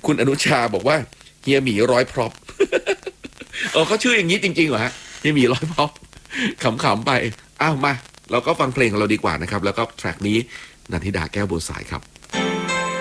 คุณอนุชาบอกว่าเฮียหมีร้อยพร็อพเขาชื่ออย่างนี้จริงๆเหรอฮะเฮียหมีร้อยพร็อพขำๆไปอ้าวมาเราก็ฟังเพลงของเราดีกว่านะครับแล้วก็แทร็กนี้นันทิดาแก้วบัวสายครับ